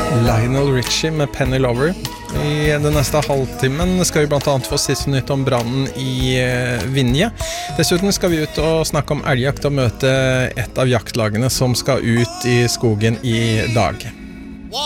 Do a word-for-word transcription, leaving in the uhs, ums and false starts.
Lionel Richie med Penny Lover. I den neste halvtimen skal vi blant annet få siste nytt om brannen i Vinje. Dessuten skal vi ut og snakke om elgjakt og møte et av jaktlagene som skal ut i skogen i dag.